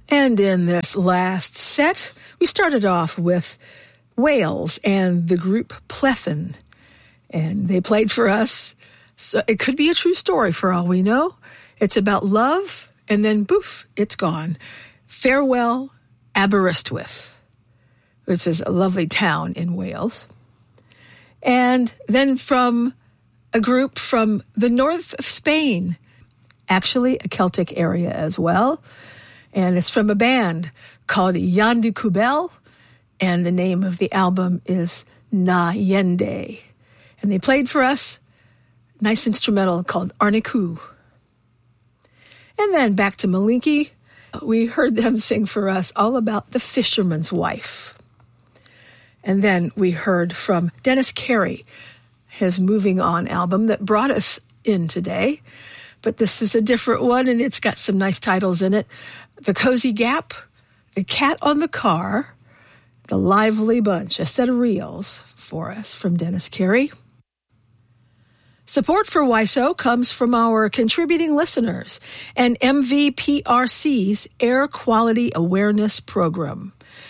And in this last set, we started off with Wales and the group Plethen. And they played for us. So it could be a true story for all we know. It's about love, and then poof, it's gone. Farewell, Aberystwyth, which is a lovely town in Wales. And then from a group from the north of Spain, actually a Celtic area as well. And it's from a band called Jan de Kubel, and the name of the album is Na Yende. And they played for us a nice instrumental called Arniku. And then back to Malinki, we heard them sing for us all about The Fisherman's Wife. And then we heard from Dennis Carey, his Moving On album that brought us in today. But this is a different one, and it's got some nice titles in it. The Cozy Gap, The Cat on the Car, The Lively Bunch, a set of reels for us from Dennis Carey. Support for WISO comes from our contributing listeners and MVPRC's Air Quality Awareness Program.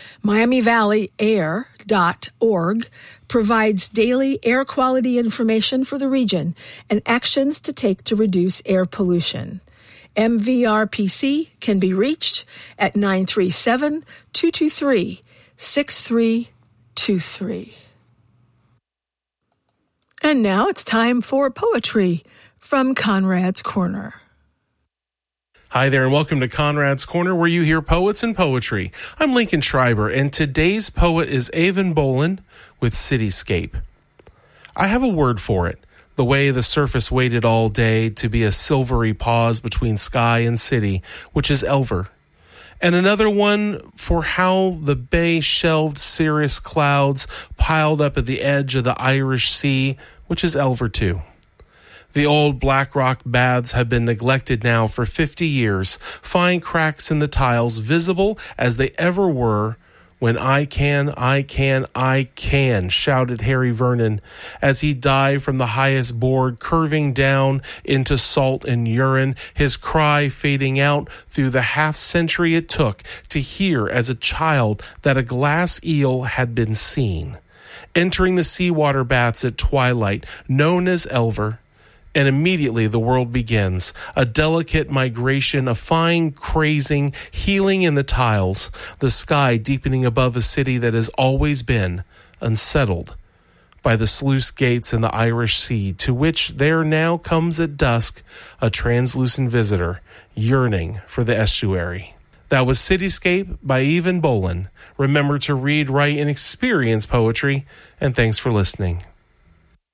MiamiValleyAir.org provides daily air quality information for the region and actions to take to reduce air pollution. MVRPC can be reached at 937-223-6323. And now it's time for poetry from Conrad's Corner. Hi there, and welcome to Conrad's Corner, where you hear poets and poetry. I'm Lincoln Schreiber, and today's poet is Evan Boland with Cityscape. I have a word for it, the way the surface waited all day to be a silvery pause between sky and city, which is Elver. And another one for how the bay shelved cirrus clouds piled up at the edge of the Irish Sea, which is Elver too. The old black rock baths have been neglected now for 50 years, fine cracks in the tiles visible as they ever were when I can, shouted Harry Vernon as he dived from the highest board, curving down into salt and urine, his cry fading out through the half-century it took to hear as a child that a glass eel had been seen, entering the seawater baths at twilight, known as Elver. And immediately the world begins, a delicate migration, a fine crazing, healing in the tiles, the sky deepening above a city that has always been unsettled by the sluice gates in the Irish Sea, to which there now comes at dusk a translucent visitor, yearning for the estuary. That was Cityscape by Evan Boland. Remember to read, write, and experience poetry, and thanks for listening.